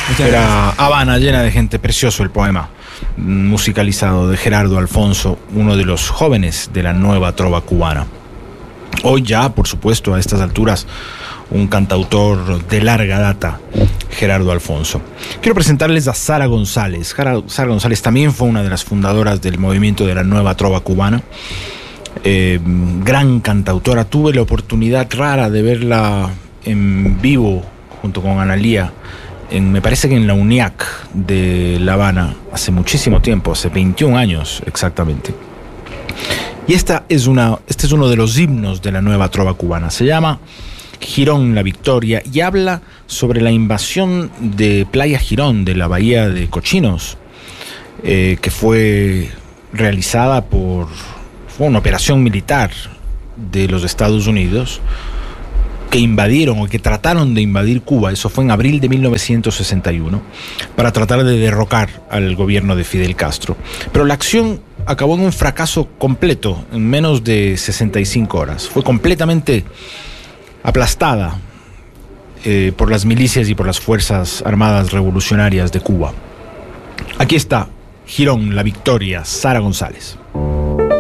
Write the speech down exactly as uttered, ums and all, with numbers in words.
Muchas Era gracias. Habana llena de gente, precioso el poema musicalizado de Gerardo Alfonso, uno de los jóvenes de la nueva trova cubana. Hoy ya, por supuesto, a estas alturas, un cantautor de larga data, Gerardo Alfonso. Quiero presentarles a Sara González. Sara González también fue una de las fundadoras del movimiento de la nueva trova cubana. Eh, gran cantautora. Tuve la oportunidad rara de verla en vivo junto con Analía, en, me parece que en la UNIAC de La Habana, hace muchísimo tiempo, hace veintiún años exactamente. Y esta es una, este es uno de los himnos de la nueva trova cubana. Se llama Girón, la Victoria, y habla sobre la invasión de Playa Girón, de la bahía de Cochinos, eh, que fue realizada por fue una operación militar de los Estados Unidos, que invadieron o que trataron de invadir Cuba. Eso fue en abril de mil novecientos sesenta y uno, para tratar de derrocar al gobierno de Fidel Castro. Pero la acción acabó en un fracaso completo en menos de sesenta y cinco horas. Fue completamente aplastada eh, por las milicias y por las Fuerzas Armadas Revolucionarias de Cuba. Aquí está Girón, la Victoria, Sara González.